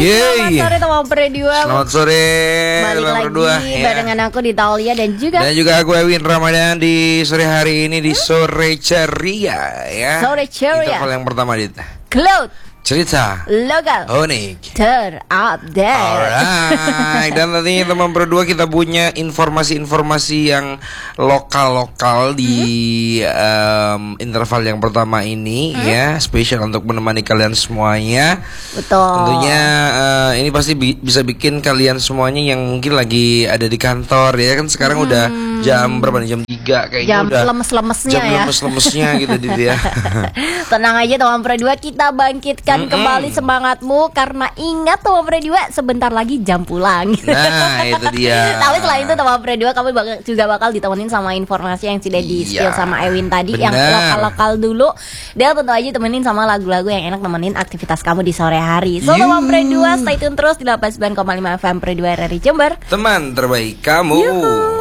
Selamat sore teman berdua. Selamat sore balik teman lagi berdua barengan aku di Taulia dan juga aku Ewin Ramadan di sore hari ini di Sore Ceria ya. Sore Ceria. Interval yang pertama di Cloud cerita lokal unik terupdate. Alright. Dan nantinya teman berdua kita punya informasi-informasi yang lokal-lokal di interval yang pertama ini ya, spesial untuk menemani kalian semuanya. Betul. Tentunya ini pasti bisa bikin kalian semuanya yang mungkin lagi ada di kantor ya kan, sekarang udah jam berapa nih, jam 3 kayaknya, jam udah lemes-lemesnya jam ya. lemes-lemesnya gitu dia. Tenang aja teman berdua, kita bangkitkan kembali semangatmu karena ingat teman berdua sebentar lagi jam pulang. Nah itu dia. Tapi selain itu teman berdua kamu juga bakal ditemenin sama informasi yang sudah di spill sama Ewin tadi. Bener. Yang lokal-lokal dulu. Dan tentu aja temenin sama lagu-lagu yang enak nemenin aktivitas kamu di sore hari. So teman berdua stay tune terus di 89,5 FM Berdua RRI Jember, teman terbaik kamu. Yuhu.